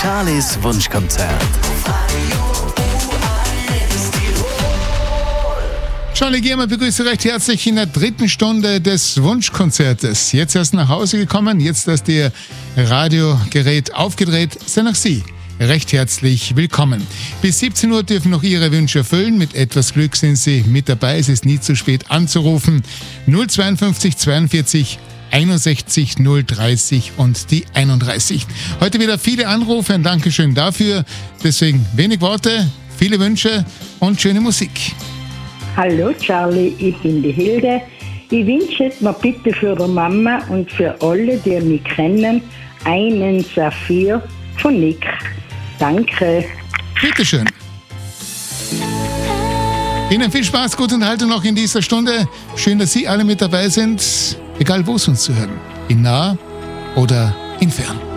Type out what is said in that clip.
Charlies Wunschkonzert. Charlie Giermann begrüße recht herzlich in der 3. Stunde des Wunschkonzertes. Jetzt erst nach Hause gekommen, jetzt erst Ihr Radiogerät aufgedreht, sind auch Sie recht herzlich willkommen. Bis 17 Uhr dürfen noch Ihre Wünsche erfüllen. Mit etwas Glück sind Sie mit dabei. Es ist nie zu spät anzurufen. 052 42 61 030 und die 31. Heute wieder viele Anrufe, ein Dankeschön dafür. Deswegen wenig Worte, viele Wünsche und schöne Musik. Hallo Charlie, ich bin die Hilde. Ich wünsche mir bitte für die Mama und für alle, die mich kennen, einen Saphir von Nick. Danke. Bitteschön. Ihnen viel Spaß, gute Unterhaltung noch in dieser Stunde. Schön, dass Sie alle mit dabei sind, egal wo es uns zu hören. In nah oder in fern.